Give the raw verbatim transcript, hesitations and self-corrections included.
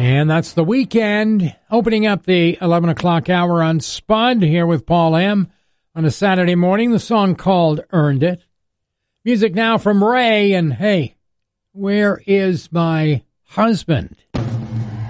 And that's The Weekend, opening up the eleven o'clock hour on Spud, here with Paul M. on a Saturday morning. The song called Earned It. Music now from Ray, and hey, where is my husband?